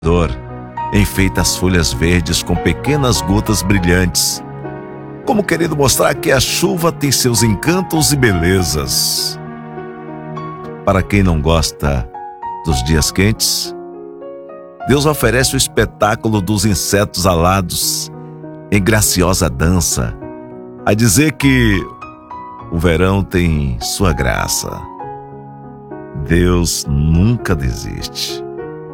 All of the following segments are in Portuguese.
enfeita as folhas verdes com pequenas gotas brilhantes, como querendo mostrar que a chuva tem seus encantos e belezas. Para quem não gosta dos dias quentes, Deus oferece o espetáculo dos insetos alados em graciosa dança, a dizer que o verão tem sua graça. Deus nunca desiste.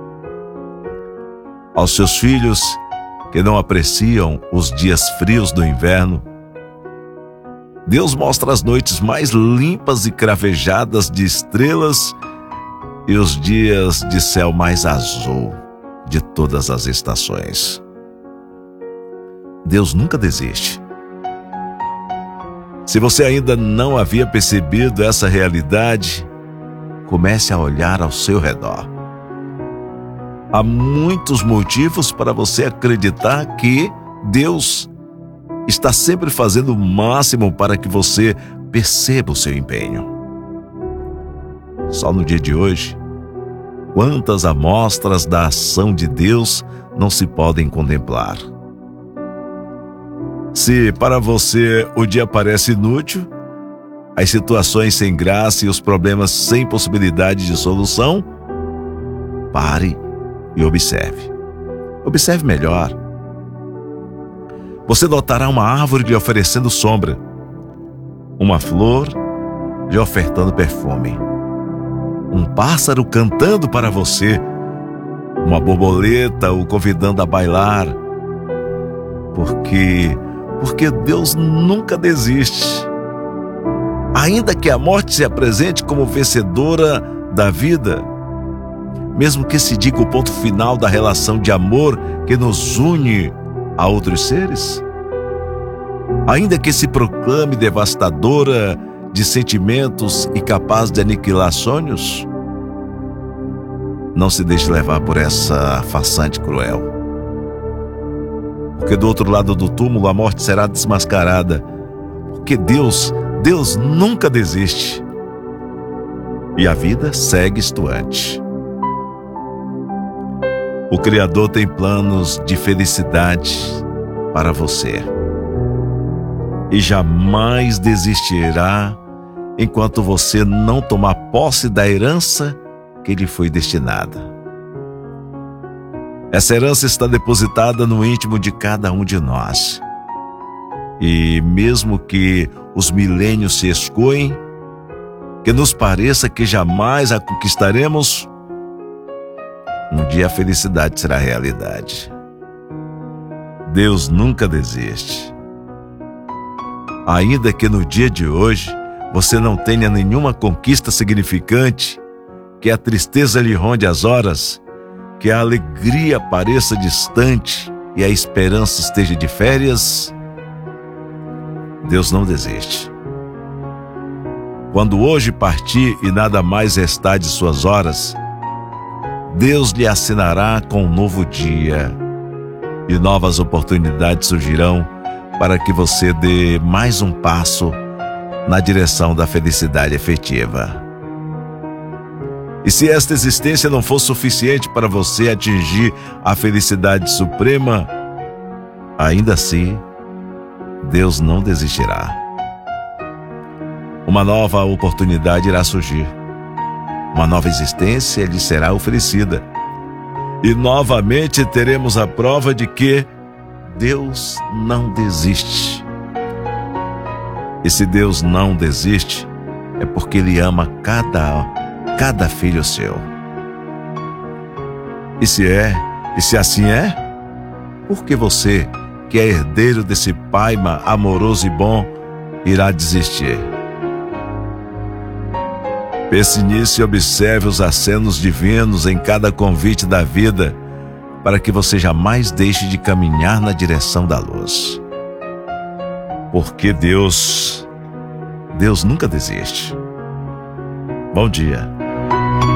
Aos seus filhos que não apreciam os dias frios do inverno, Deus mostra as noites mais limpas e cravejadas de estrelas e os dias de céu mais azul de todas as estações. Deus nunca desiste. Se você ainda não havia percebido essa realidade, comece a olhar ao seu redor. Há muitos motivos para você acreditar que Deus está sempre fazendo o máximo para que você perceba o seu empenho. Só no dia de hoje, quantas amostras da ação de Deus não se podem contemplar? Se para você o dia parece inútil, as situações sem graça e os problemas sem possibilidade de solução, pare e observe. Observe melhor. Você notará uma árvore lhe oferecendo sombra, uma flor lhe ofertando perfume, um pássaro cantando para você, uma borboleta o convidando a bailar. Porque Deus nunca desiste. Ainda que a morte se apresente como vencedora da vida, mesmo que se diga o ponto final da relação de amor que nos une a outros seres, ainda que se proclame devastadora de sentimentos e capaz de aniquilar sonhos, não se deixe levar por essa farsante cruel. Porque do outro lado do túmulo a morte será desmascarada, porque Deus nunca desiste. E a vida segue estuante. O Criador tem planos de felicidade para você. E jamais desistirá enquanto você não tomar posse da herança que lhe foi destinada. Essa herança está depositada no íntimo de cada um de nós. E mesmo que os milênios se escoem, que nos pareça que jamais a conquistaremos, um dia a felicidade será realidade. Deus nunca desiste. Ainda que no dia de hoje você não tenha nenhuma conquista significante, que a tristeza lhe ronde as horas, que a alegria pareça distante e a esperança esteja de férias, Deus não desiste. Quando hoje partir e nada mais restar de suas horas, Deus lhe assinará com um novo dia e novas oportunidades surgirão para que você dê mais um passo na direção da felicidade efetiva. E se esta existência não for suficiente para você atingir a felicidade suprema, ainda assim, Deus não desistirá. Uma nova oportunidade irá surgir. Uma nova existência lhe será oferecida. E novamente teremos a prova de que Deus não desiste. E se Deus não desiste, é porque Ele ama cada filho seu. E se assim é, por que você, que é herdeiro desse Pai amoroso e bom, irá desistir? Pense nisso e observe os acenos divinos em cada convite da vida, para que você jamais deixe de caminhar na direção da luz. Porque Deus nunca desiste. Bom dia.